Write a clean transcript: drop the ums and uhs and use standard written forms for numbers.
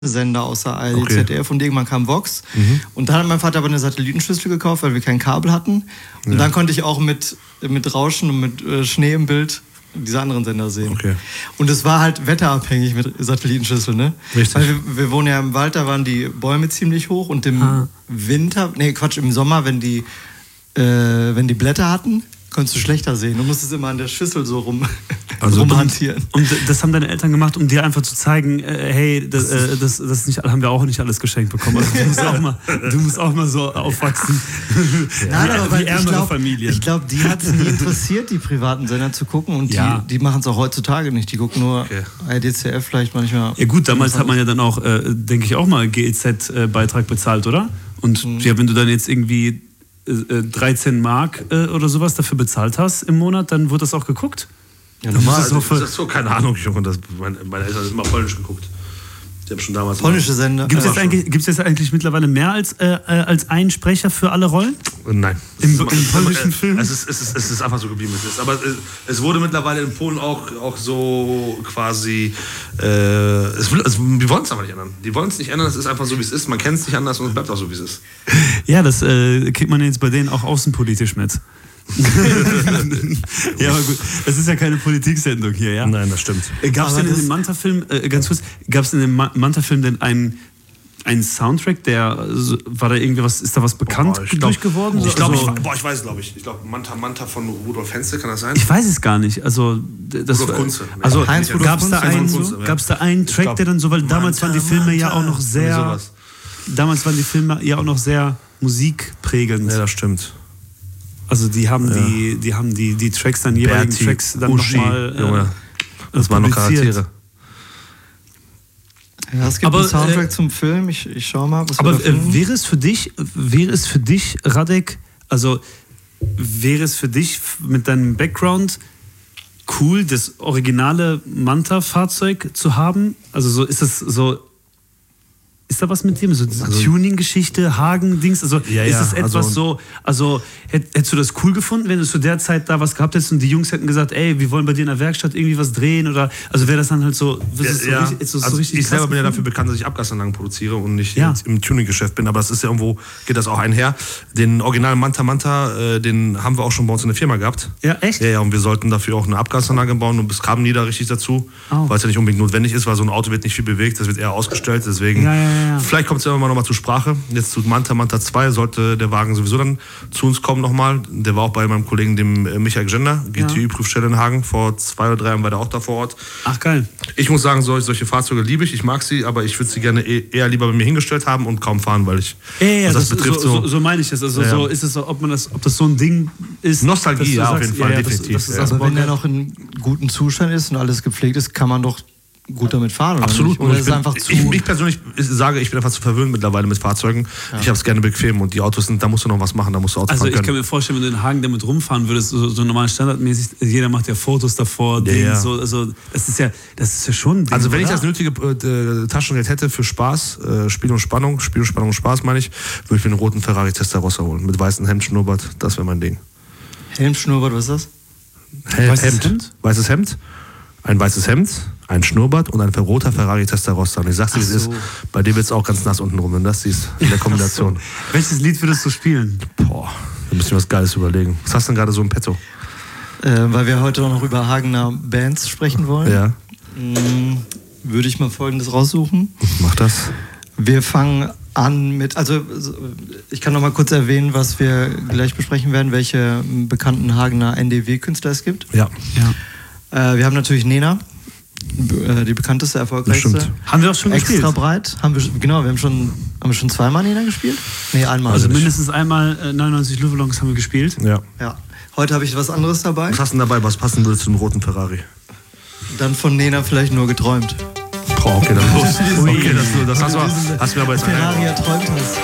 Sender außer ARD, ZDF und irgendwann kam Vox. Und dann hat mein Vater aber eine Satellitenschüssel gekauft, weil wir kein Kabel hatten. Und dann konnte ich auch mit Rauschen und mit Schnee im Bild diese anderen Sender sehen. Okay. Und es war halt wetterabhängig mit Satellitenschüssel, ne? Richtig. Weil wir wohnen ja im Wald, da waren die Bäume ziemlich hoch und im im Sommer, wenn die Blätter hatten, konntest du schlechter sehen. Du musstest immer an der Schüssel so rumhantieren. Und das haben deine Eltern gemacht, um dir einfach zu zeigen, hey, das nicht, haben wir auch nicht alles geschenkt bekommen. Also du musst auch mal so aufwachsen. Nein, aber wie ärmere Familien. Ich glaube, die hat es nie interessiert, die privaten Sender zu gucken. Und die machen es auch heutzutage nicht. Die gucken nur ARD/ZDF vielleicht manchmal. Ja gut, damals hat man ja dann auch, denke ich, auch mal GEZ-Beitrag bezahlt, oder? Und ja, wenn du dann jetzt irgendwie 13 Mark oder sowas dafür bezahlt hast im Monat, dann wird das auch geguckt. Ja, normal. Das ist so, keine Ahnung. Meine Eltern haben immer Polnisch geguckt. Die haben schon damals polnische Sender. Gibt es jetzt eigentlich mittlerweile mehr als einen Sprecher für alle Rollen? Nein. Im polnischen Film? Es ist einfach so geblieben, wie es ist. Aber es wurde mittlerweile in Polen auch so quasi. Wir wollen es aber nicht ändern. Die wollen es nicht ändern, es ist einfach so, wie es ist. Man kennt es nicht anders und es bleibt auch so, wie es ist. Ja, das kriegt man jetzt bei denen auch außenpolitisch mit. Ja, aber gut, das ist ja keine Politiksendung hier, ja? Nein, das stimmt. Gab es denn in dem Manta-Film, denn einen Soundtrack, war da irgendwie was, ist da was bekannt durchgeworden? Ich weiß es, glaube ich. Ich glaube, Manta von Rudolf Henze, kann das sein? Ich weiß es gar nicht. Also, Rudolf Kunze. Also, gab es da einen Track, der dann so, weil damals waren die Filme ja auch noch sehr, musikprägend. Ja, das stimmt. Also die haben die Tracks dann, jeweiligen Tracks dann nochmal das waren noch Charaktere. Ja, es gibt einen Soundtrack zum Film, ich schau mal, was aber wäre es für dich, Radek, also wäre es für dich mit deinem Background cool, das originale Manta-Fahrzeug zu haben? Also so ist da was mit dem? So diese Tuning-Geschichte, Hagen-Dings? Also ist es etwas hättest du das cool gefunden, wenn du zu der Zeit da was gehabt hättest und die Jungs hätten gesagt, ey, wir wollen bei dir in der Werkstatt irgendwie was drehen? Oder, also wäre das dann halt so, richtig ich selber bin ja dafür bekannt, dass ich Abgasanlagen produziere und nicht im Tuning-Geschäft bin, aber das ist ja irgendwo, geht das auch einher. Den originalen Manta, den haben wir auch schon bei uns in der Firma gehabt. Ja, echt? Ja, und wir sollten dafür auch eine Abgasanlage bauen und es kam nie da richtig dazu, weil es ja nicht unbedingt notwendig ist, weil so ein Auto wird nicht viel bewegt, das wird eher ausgestellt, deswegen... Vielleicht kommt es ja noch mal zur Sprache. Jetzt zu Manta 2 sollte der Wagen sowieso dann zu uns kommen nochmal. Der war auch bei meinem Kollegen, dem Michael Gender, GTÜ-Prüfstelle in Hagen. Vor 2 oder 3 Jahren war der auch da vor Ort. Ach, geil. Ich muss sagen, solche Fahrzeuge liebe ich. Ich mag sie, aber ich würde sie gerne eher lieber bei mir hingestellt haben und kaum fahren, weil ich... das betrifft so meine ich das. Also so ist es, ob das so ein Ding ist... Nostalgie, auf jeden Fall, definitiv. Aber wenn der noch in gutem Zustand ist und alles gepflegt ist, kann man doch gut damit fahren. Absolut. Oder ist einfach zu... Ich persönlich sage, ich bin einfach zu verwöhnt mittlerweile mit Fahrzeugen. Ja. Ich habe es gerne bequem und die Autos da musst du noch was machen, da musst du Auto fahren können. Also ich kann mir vorstellen, wenn du in Hagen damit rumfahren würdest, so normal standardmäßig, jeder macht ja Fotos davor. So, also das ist ja schon ein Ding, also wenn ich das nötige Taschengeld hätte für Spaß, Spiel und Spannung und Spaß meine ich, würde ich mir einen roten Ferrari Testarossa holen. Mit weißem Hemd, Schnurrbart, das wäre mein Ding. Helm, Schnurrbart, was ist das? Hemd. Weißes Hemd. Ein weißes Hemd, ein Schnurrbart und ein roter Ferrari Testarossa. Und ich sag's dir, wie es ist, bei dem wird's auch ganz nass unten rum, wenn du das siehst, in der Kombination. Welches Lied würdest du spielen? Da müssen wir was Geiles überlegen. Was hast du denn gerade so im Petto? Weil wir heute auch noch über Hagener Bands sprechen wollen. Ja. Würde ich mal Folgendes raussuchen. Mach das. Wir fangen an mit, also ich kann noch mal kurz erwähnen, was wir gleich besprechen werden, welche bekannten Hagener NDW-Künstler es gibt. Ja. Wir haben natürlich Nena, die bekannteste, erfolgreichste. Stimmt. Haben wir auch schon gespielt? Extra breit. Haben wir schon zweimal Nena gespielt? Nee, einmal. Also mindestens einmal 99 Luftballons haben wir gespielt. Ja. Heute habe ich was anderes dabei. Was hast du denn dabei, was passen würde zu einem roten Ferrari? Dann von Nena vielleicht nur geträumt. Okay, dann los. Okay, das hast du mir aber jetzt Ferrari erträumt hast.